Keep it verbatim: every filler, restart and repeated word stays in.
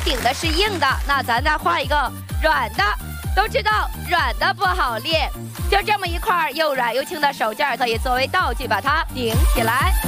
顶的是硬的，那咱再画一个软的。都知道软的不好练，就这么一块又软又轻的手绢可以作为道具把它顶起来。